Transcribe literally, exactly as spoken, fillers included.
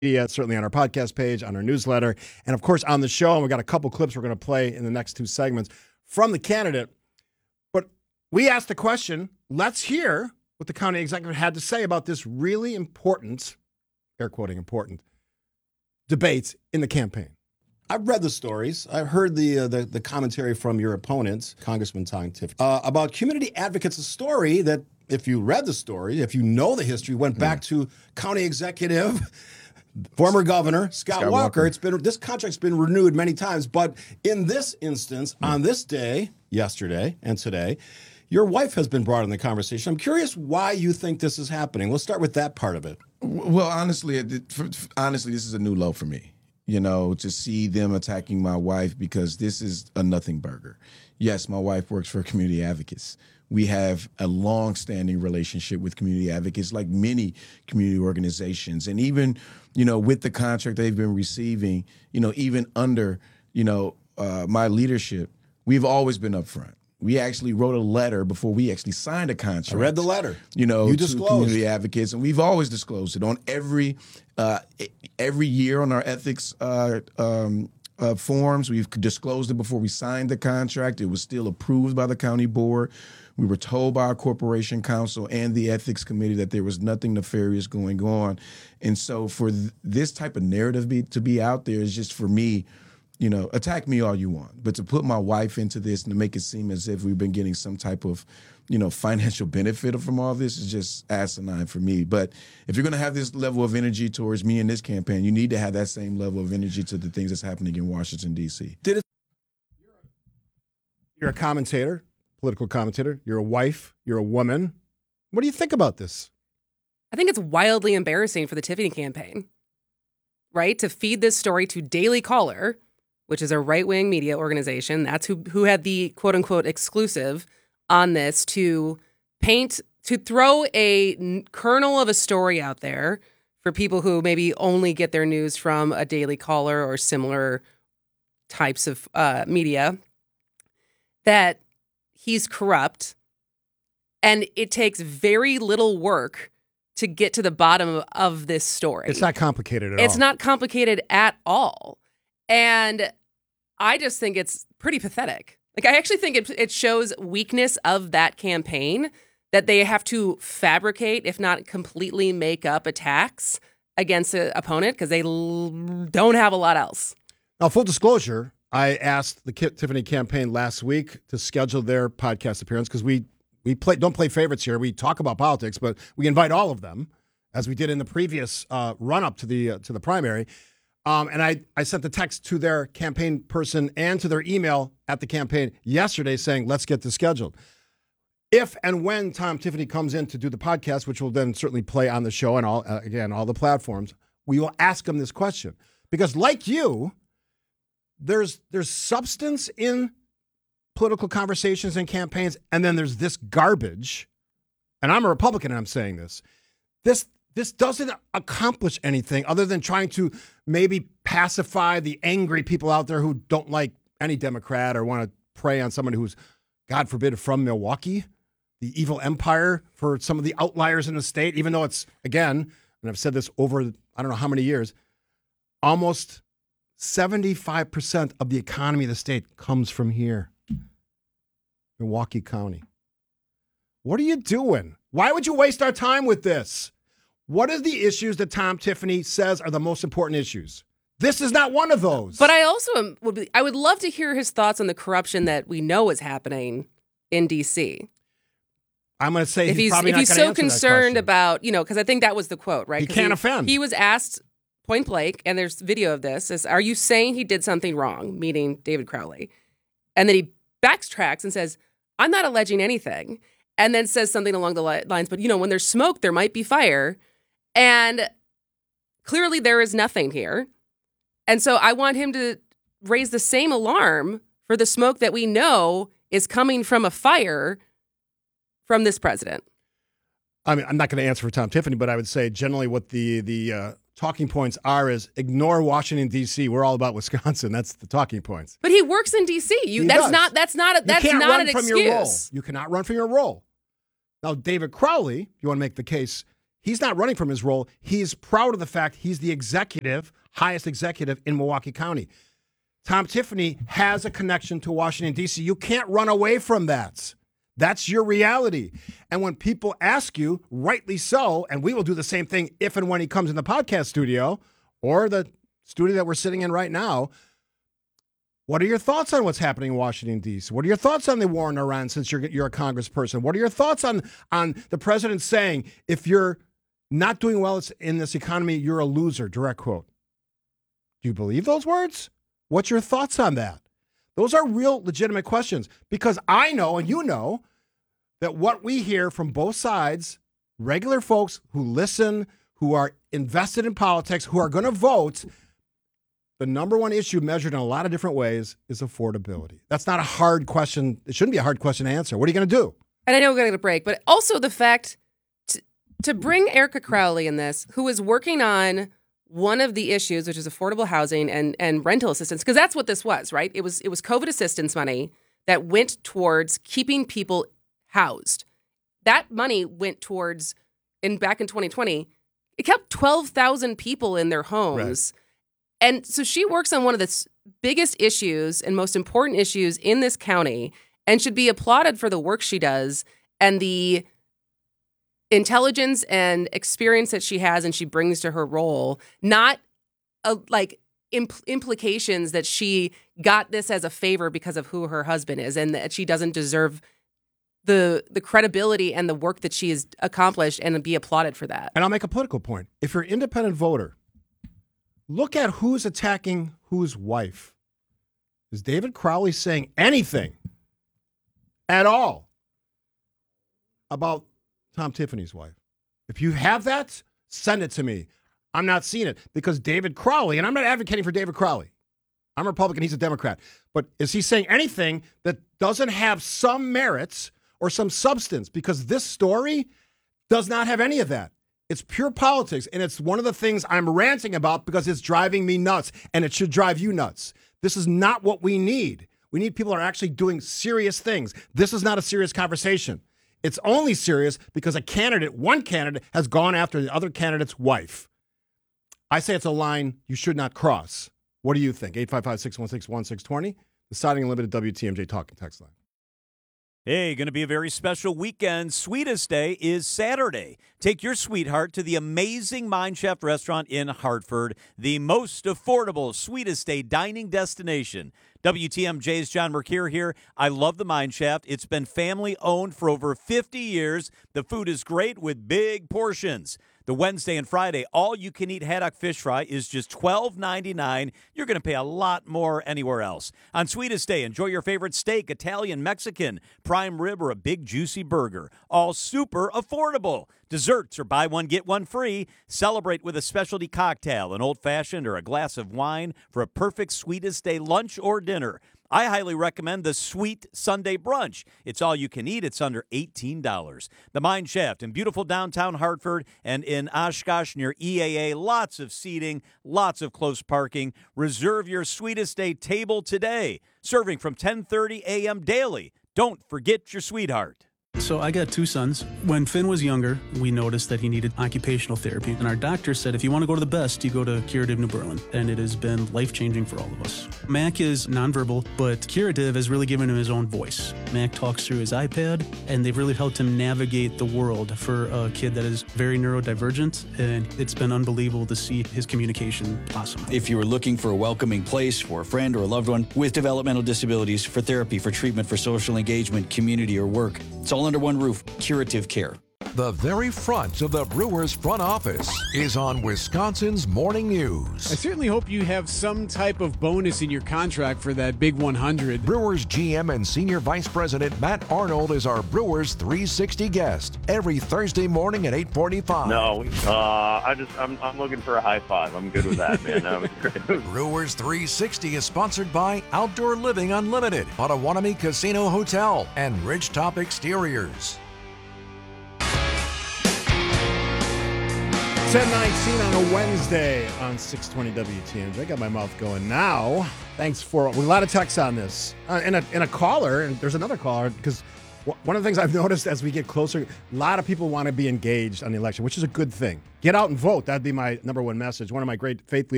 media, certainly on our podcast page, on our newsletter, and of course on the show. And we got a couple clips we're going to play in the next two segments from the candidate. But we asked the question, let's hear what the county executive had to say about this really important, air quoting important, debates in the campaign. I've read the stories. I've heard the uh, the, the commentary from your opponents, Congressman Tom Tiffany, uh, about community advocates, a story that, if you read the story, if you know the history, went back yeah. to county executive, former governor Scott, Scott Walker. Walker. It's been this contract's been renewed many times, but in this instance, yeah. on this day, yesterday and today, your wife has been brought in the conversation. I'm curious why you think this is happening. Let's start with that part of it. Well, honestly, honestly, this is a new low for me. You know, to see them attacking my wife, because this is a nothing burger. Yes, my wife works for community advocates. We have a long-standing relationship with community advocates, like many community organizations. And even, you know, with the contract they've been receiving, you know, even under, you know, uh, my leadership, we've always been upfront. We actually wrote a letter before we actually signed a contract. I read the letter. You know, you to disclosed. Community advocates, and we've always disclosed it on every uh, every year on our ethics uh, um, uh, forms. We've disclosed it before we signed the contract. It was still approved by the county board. We were told by our corporation counsel and the ethics committee that there was nothing nefarious going on. And so for th- this type of narrative be, to be out there is just, for me, you know, attack me all you want. But to put my wife into this and to make it seem as if we've been getting some type of, you know, financial benefit from all this is just asinine for me. But if you're going to have this level of energy towards me in this campaign, you need to have that same level of energy to the things that's happening in Washington, D C. Did it? You're a commentator, political commentator. You're a wife. You're a woman. What do you think about this? I think it's wildly embarrassing for the Tiffany campaign, right? To feed this story to Daily Caller, which is a right-wing media organization. That's who who had the quote-unquote exclusive on this, to paint, to throw a n- kernel of a story out there for people who maybe only get their news from a Daily Caller or similar types of uh, media, that he's corrupt, and it takes very little work to get to the bottom of this story. It's not complicated at it's all. It's not complicated at all. And I just think it's pretty pathetic. Like, I actually think it it shows weakness of that campaign, that they have to fabricate, if not completely make up attacks against an opponent, because they l- don't have a lot else. Now, full disclosure, I asked the Tiffany campaign last week to schedule their podcast appearance, because we we play don't play favorites here. We talk about politics, but we invite all of them, as we did in the previous uh, run-up to the uh, to the primary. Um, and I, I sent the text to their campaign person and to their email at the campaign yesterday saying, let's get this scheduled. If and when Tom Tiffany comes in to do the podcast, which will then certainly play on the show and all uh, again, all the platforms, we will ask him this question. Because like you, there's there's substance in political conversations and campaigns, and then there's this garbage. And I'm a Republican and I'm saying this. This This doesn't accomplish anything other than trying to maybe pacify the angry people out there who don't like any Democrat or want to prey on someone who's, God forbid, from Milwaukee, the evil empire, for some of the outliers in the state, even though it's, again, and I've said this over I don't know how many years, almost seventy-five percent of the economy of the state comes from here, Milwaukee County. What are you doing? Why would you waste our time with this? What are the issues that Tom Tiffany says are the most important issues? This is not one of those. But I also am, would be, I would love to hear his thoughts on the corruption that we know is happening in D C. I'm going to say if he's, he's probably if not he's so concerned that about, you know, because I think that was the quote, right? He can't he, offend. He was asked point blank, and there's video of this, is, are you saying he did something wrong, meaning David Crowley? And then he backtracks and says, I'm not alleging anything. And then says something along the li- lines, but, you know, when there's smoke, there might be fire. And clearly there is nothing here. And so I want him to raise the same alarm for the smoke that we know is coming from a fire from this president. I mean, I'm not going to answer for Tom Tiffany, but I would say generally what the the uh, talking points are is ignore Washington, D C. We're all about Wisconsin. That's the talking points. But he works in D C. You, he that's does. not that's not a, that's you can't not run an from excuse. Your role. You cannot run from your role. Now, David Crowley, you want to make the case, he's not running from his role. He's proud of the fact he's the executive, highest executive in Milwaukee County. Tom Tiffany has a connection to Washington, D C. You can't run away from that. That's your reality. And when people ask you, rightly so, and we will do the same thing if and when he comes in the podcast studio or the studio that we're sitting in right now, what are your thoughts on what's happening in Washington, D C? What are your thoughts on the war in Iran since you're, you're a congressperson? What are your thoughts on, on the president saying, if you're not doing well in this economy, you're a loser, direct quote? Do you believe those words? What's your thoughts on that? Those are real legitimate questions because I know and you know that what we hear from both sides, regular folks who listen, who are invested in politics, who are going to vote, the number one issue measured in a lot of different ways is affordability. That's not a hard question. It shouldn't be a hard question to answer. What are you going to do? And I know we're going to break, but also the fact to, to bring Erica Crowley in this, who is working on one of the issues, which is affordable housing and, and rental assistance, because that's what this was, right? It was it was COVID assistance money that went towards keeping people housed. That money went towards, in back in twenty twenty, it kept twelve thousand people in their homes. Right. And so she works on one of the biggest issues and most important issues in this county and should be applauded for the work she does and the intelligence and experience that she has and she brings to her role, not a, like impl- implications that she got this as a favor because of who her husband is and that she doesn't deserve the the credibility and the work that she has accomplished and be applauded for that. And I'll make a political point. If you're an independent voter, look at who's attacking whose wife. Is David Crowley saying anything at all about Tom Tiffany's wife? If you have that, send it to me. I'm not seeing it because David Crowley, and I'm not advocating for David Crowley. I'm a Republican, he's a Democrat. But is he saying anything that doesn't have some merits or some substance? Because this story does not have any of that. It's pure politics, and it's one of the things I'm ranting about because it's driving me nuts, and it should drive you nuts. This is not what we need. We need people who are actually doing serious things. This is not a serious conversation. It's only serious because a candidate, one candidate, has gone after the other candidate's wife. I say it's a line you should not cross. What do you think? eight five five, six one six, one six two zero, the Siding Unlimited W T M J Talking Text Line. Hey, going to be a very special weekend. Sweetest Day is Saturday. Take your sweetheart to the amazing Mind Chef restaurant in Hartford, the most affordable Sweetest Day dining destination. W T M J's John Mercure here. I love the Mine Shaft. It's been family-owned for over fifty years. The food is great with big portions. The Wednesday and Friday all-you-can-eat haddock fish fry is just twelve ninety-nine. You're going to pay a lot more anywhere else. On Sweetest Day, enjoy your favorite steak, Italian, Mexican, prime rib, or a big juicy burger. All super affordable. Desserts are buy one, get one free. Celebrate with a specialty cocktail, an old-fashioned, or a glass of wine for a perfect Sweetest Day lunch or dinner. I highly recommend the Sweet Sunday Brunch. It's all you can eat. It's under eighteen dollars. The Mine Shaft in beautiful downtown Hartford and in Oshkosh near E A A. Lots of seating, lots of close parking. Reserve your Sweetest Day table today. Serving from ten thirty a.m. daily. Don't forget your sweetheart. So I got two sons. When Finn was younger, we noticed that he needed occupational therapy. And our doctor said, if you want to go to the best, you go to Curative New Berlin. And it has been life-changing for all of us. Mac is nonverbal, but Curative has really given him his own voice. Mac talks through his iPad, and they've really helped him navigate the world for a kid that is very neurodivergent. And it's been unbelievable to see his communication blossom. If you were looking for a welcoming place for a friend or a loved one with developmental disabilities, for therapy, for treatment, for social engagement, community, or work, it's all under one roof. Curative Care. The very front of the Brewers front office is on Wisconsin's Morning News. I certainly hope you have some type of bonus in your contract for that big one hundred. Brewers G M and Senior Vice President Matt Arnold is our Brewers three sixty guest every Thursday morning at eight forty-five. No, uh, I just I'm I'm looking for a high five. I'm good with that, man. Um, Brewers three sixty is sponsored by Outdoor Living Unlimited, Potawatomi Casino Hotel, and Ridgetop Exteriors. ten nineteen on a Wednesday on six twenty W T M J. I got my mouth going now. Thanks for a lot of texts on this. Uh, and, a, and a caller, and there's another caller, because One of the things I've noticed as we get closer, a lot of people want to be engaged on the election, which is a good thing. Get out and vote. That'd be my number one message. One of my great faith leaders